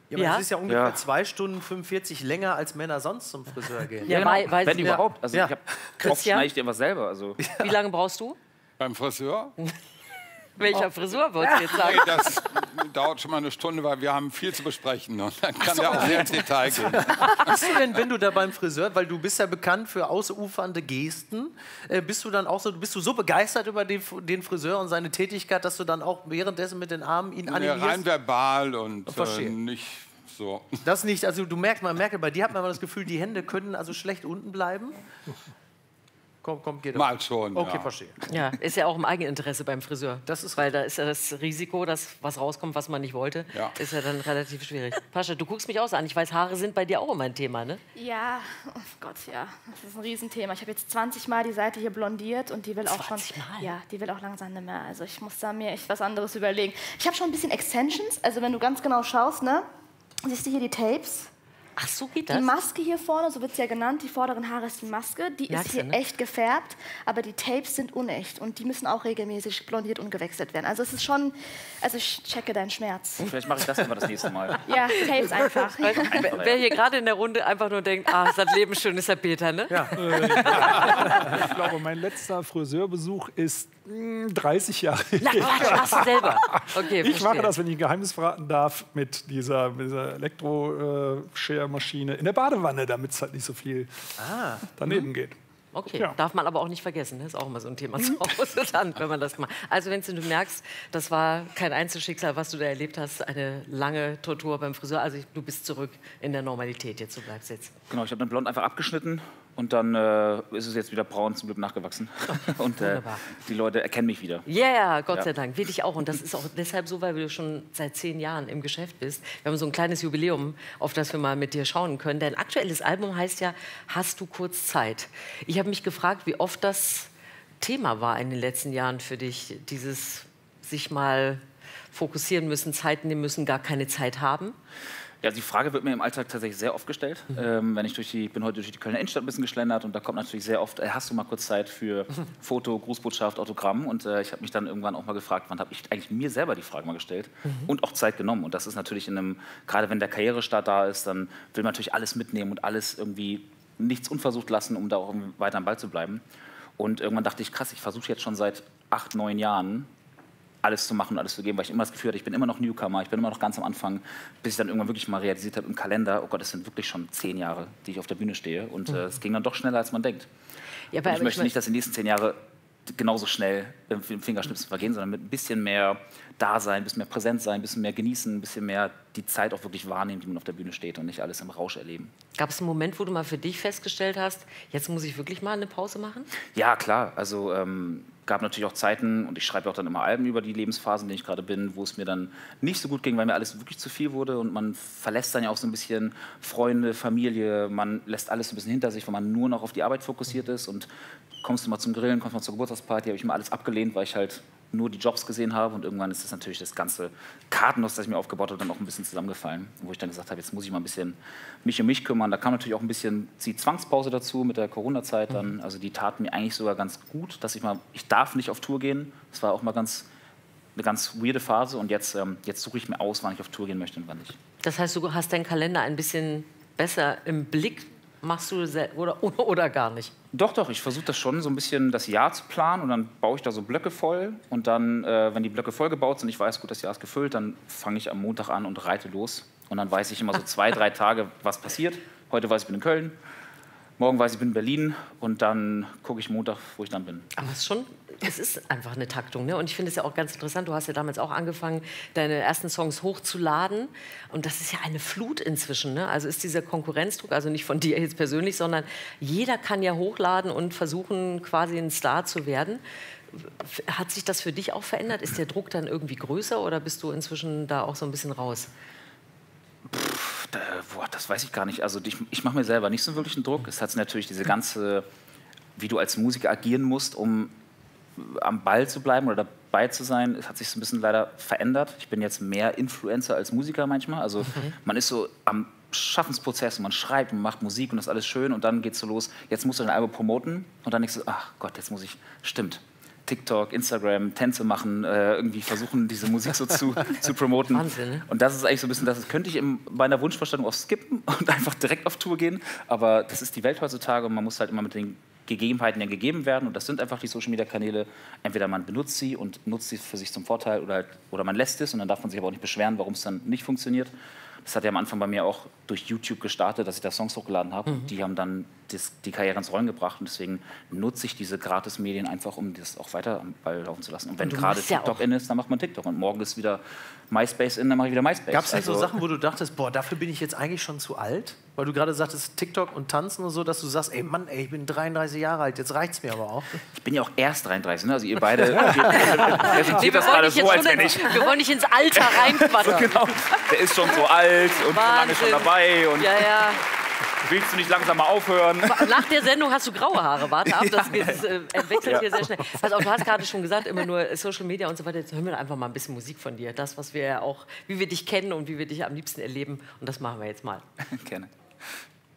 Ja, aber das ist ja ungefähr 2 Stunden 45 länger, als Männer sonst zum Friseur gehen. Ja, genau. Wenn überhaupt. Also Ja. oft schneide ich dir was selber. Also. Wie lange brauchst du? Beim Friseur? Welcher Frisur wolltest du jetzt sagen? Nee, das dauert schon mal eine Stunde, weil wir haben viel zu besprechen. Und dann kann der auch sehr ins Detail gehen. Bist du denn, wenn du da beim Friseur, weil du bist ja bekannt für ausufernde Gesten, bist du dann auch so, bist du so begeistert über den Friseur und seine Tätigkeit, dass du dann auch währenddessen mit den Armen ihn animierst? Rein verbal und Verstehe. nicht so. Das nicht, also man merkt, bei dir hat man immer das Gefühl, die Hände können also schlecht unten bleiben. Komm, geht Mal schon, okay, ja. verstehe. Ja, ist ja auch im Eigeninteresse beim Friseur. Das ist weil da ist ja das Risiko, dass was rauskommt, was man nicht wollte, Ja. ist ja dann relativ schwierig. Pascha, du guckst mich auch so an. Ich weiß, Haare sind bei dir auch immer ein Thema, ne? Ja, oh Gott, ja. Das ist ein Riesenthema. Ich habe jetzt 20 Mal die Seite hier blondiert und die will auch schon. 20 Mal? Ja, die will auch langsam nicht mehr. Also ich muss da mir echt was anderes überlegen. Ich habe schon ein bisschen Extensions. Also wenn du ganz genau schaust, ne? Siehst du hier die Tapes? Ach, so geht Die das? Maske hier vorne, so wird es ja genannt, die vorderen Haare ist die Maske, die Merkst ist hier du, ne? echt gefärbt, aber die Tapes sind unecht und die müssen auch regelmäßig blondiert und gewechselt werden. Also es ist schon, also ich checke deinen Schmerz. Vielleicht mache ich das aber das nächste Mal. Ja, Tapes einfach. Wer hier gerade in der Runde einfach nur denkt, ah, ist das Leben schön, ist der Peter, ne? Ja. Ich glaube, mein letzter Friseurbesuch ist 30 Jahre Na, her. Quatsch, hast du selber. Okay, Ich mache verstehe. das, wenn ich ein Geheimnis verraten darf, mit dieser Elektro-Share-Maschine in der Badewanne, damit es halt nicht so viel daneben geht. Okay, Ja. darf man aber auch nicht vergessen. Das ist auch immer so ein Thema zu Hause dann, wenn man das macht. Also wenn du merkst, das war kein Einzelschicksal, was du da erlebt hast, eine lange Tortur beim Friseur. Also du bist zurück in der Normalität, jetzt du bleibst jetzt. Genau, ich habe den Blond einfach abgeschnitten und dann ist es jetzt wieder braun zum Glück nachgewachsen. Und wunderbar. die Leute erkennen mich wieder. Ja, yeah, Gott Ja. sei Dank. Wir dich auch. Und das ist auch deshalb so, weil du schon seit 10 Jahren im Geschäft bist. Wir haben so ein kleines Jubiläum, auf das wir mal mit dir schauen können. Dein aktuelles Album heißt ja Hast du kurz Zeit? Ich habe mich gefragt, wie oft das Thema war in den letzten Jahren für dich. Dieses sich mal fokussieren müssen, Zeit nehmen müssen, gar keine Zeit haben. Ja, die Frage wird mir im Alltag tatsächlich sehr oft gestellt. Wenn ich bin heute durch die Kölner Innenstadt ein bisschen geschlendert und da kommt natürlich sehr oft, hast du mal kurz Zeit für Foto, Grußbotschaft, Autogramm? Und ich habe mich dann irgendwann auch mal gefragt, wann habe ich eigentlich mir selber die Frage mal gestellt und auch Zeit genommen. Und das ist natürlich gerade wenn der Karrierestart da ist, dann will man natürlich alles mitnehmen und alles irgendwie nichts unversucht lassen, um da auch weiter am Ball zu bleiben. Und irgendwann dachte ich, krass, ich versuche jetzt schon seit 8, 9 Jahren alles zu machen und alles zu geben, weil ich immer das Gefühl hatte, ich bin immer noch Newcomer, ich bin immer noch ganz am Anfang, bis ich dann irgendwann wirklich mal realisiert habe im Kalender, oh Gott, das sind wirklich schon 10 Jahre, die ich auf der Bühne stehe und es ging dann doch schneller, als man denkt. Ja, Und ich möchte nicht, dass die nächsten 10 Jahre genauso schnell im Fingerschnipsen vergehen, sondern mit ein bisschen mehr Dasein, ein bisschen mehr präsent sein, ein bisschen mehr genießen, ein bisschen mehr die Zeit auch wirklich wahrnehmen, die man auf der Bühne steht und nicht alles im Rausch erleben. Gab es einen Moment, wo du mal für dich festgestellt hast, jetzt muss ich wirklich mal eine Pause machen? Ja, klar. Also gab natürlich auch Zeiten, und ich schreibe auch dann immer Alben über die Lebensphasen, in denen ich gerade bin, wo es mir dann nicht so gut ging, weil mir alles wirklich zu viel wurde und man verlässt dann ja auch so ein bisschen Freunde, Familie, man lässt alles so ein bisschen hinter sich, weil man nur noch auf die Arbeit fokussiert ist und kommst du mal zum Grillen, kommst du mal zur Geburtstagsparty, habe ich immer alles abgelehnt, weil ich halt nur die Jobs gesehen habe und irgendwann ist das natürlich das ganze Kartenhaus, das ich mir aufgebaut habe, dann auch ein bisschen zusammengefallen, wo ich dann gesagt habe, jetzt muss ich mal ein bisschen mich um mich kümmern. Da kam natürlich auch ein bisschen die Zwangspause dazu mit der Corona-Zeit dann, also die tat mir eigentlich sogar ganz gut, dass ich darf nicht auf Tour gehen, das war auch mal eine ganz weirde Phase und jetzt suche ich mir aus, wann ich auf Tour gehen möchte und wann nicht. Das heißt, du hast deinen Kalender ein bisschen besser im Blick, machst du oder gar nicht? Doch, ich versuche das schon so ein bisschen das Jahr zu planen und dann baue ich da so Blöcke voll und dann, wenn die Blöcke voll gebaut sind, ich weiß, gut, das Jahr ist gefüllt, dann fange ich am Montag an und reite los und dann weiß ich immer so 2, 3 Tage, was passiert. Heute weiß ich, ich bin in Köln, morgen weiß ich, ich bin in Berlin und dann gucke ich Montag, wo ich dann bin. Aber es ist einfach eine Taktung, ne? Und ich finde es ja auch ganz interessant, du hast ja damals auch angefangen, deine ersten Songs hochzuladen und das ist ja eine Flut inzwischen, ne? Also ist dieser Konkurrenzdruck, also nicht von dir jetzt persönlich, sondern jeder kann ja hochladen und versuchen, quasi ein Star zu werden. Hat sich das für dich auch verändert? Ist der Druck dann irgendwie größer oder bist du inzwischen da auch so ein bisschen raus? Das weiß ich gar nicht. Also ich mache mir selber nicht so wirklich einen Druck. Es hat natürlich diese ganze, wie du als Musiker agieren musst, um am Ball zu bleiben oder dabei zu sein, es hat sich so ein bisschen leider verändert. Ich bin jetzt mehr Influencer als Musiker manchmal. Also man ist so am Schaffensprozess und man schreibt und macht Musik und das ist alles schön und dann geht es so los, jetzt musst du dein Album promoten und dann denkst du, ach Gott, stimmt. TikTok, Instagram, Tänze machen, irgendwie versuchen, diese Musik so zu promoten. Wahnsinn, ne? Und das ist eigentlich so ein bisschen, das könnte ich in meiner Wunschvorstellung auch skippen und einfach direkt auf Tour gehen. Aber das ist die Welt heutzutage und man muss halt immer mit den Gegebenheiten, die gegeben werden. Und das sind einfach die Social-Media-Kanäle. Entweder man benutzt sie und nutzt sie für sich zum Vorteil oder man lässt es und dann darf man sich aber auch nicht beschweren, warum es dann nicht funktioniert. Das hat ja am Anfang bei mir auch durch YouTube gestartet, dass ich da Songs hochgeladen habe. Die haben dann die Karriere ins Rollen gebracht. Und deswegen nutze ich diese Gratis-Medien einfach, um das auch weiter am Ball laufen zu lassen. Und wenn gerade TikTok in ist, dann macht man TikTok. Und morgen ist wieder MySpace in, dann mache ich wieder MySpace. Gab es nicht so Sachen, wo du dachtest, boah, dafür bin ich jetzt eigentlich schon zu alt? Weil du gerade sagtest, TikTok und Tanzen und so, dass du sagst, ey Mann, ey, ich bin 33 Jahre alt, jetzt reicht's mir aber auch. Ich bin ja auch erst 33, ne? Also ihr beide präsentiert das gerade so, als wenn ich... Wir wollen nicht ins Alter reinquatschen. Genau, der ist schon so alt und so lange schon dabei. Und Ja. willst du nicht langsam mal aufhören? Nach der Sendung hast du graue Haare, warte ab, das wechselt hier sehr schnell. Also, du hast gerade schon gesagt, immer nur Social Media und so weiter. Jetzt hören wir einfach mal ein bisschen Musik von dir. Das, was wir ja auch, wie wir dich kennen und wie wir dich am liebsten erleben. Und das machen wir jetzt mal. Gerne.